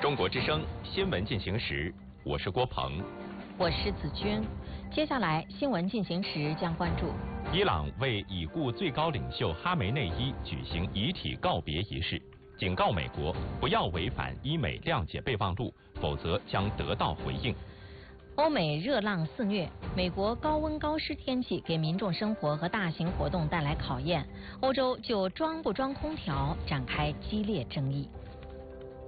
中国之声新闻进行时，我是郭鹏， 我是子君。接下来新闻进行时将关注： 伊朗为已故最高领袖哈梅内伊举行遗体告别仪式，警告美国不要违反伊美谅解备忘录，否则将得到回应。 欧美热浪肆虐，美国高温高湿天气给民众生活和大型活动带来考验。欧洲就装不装空调展开激烈争议。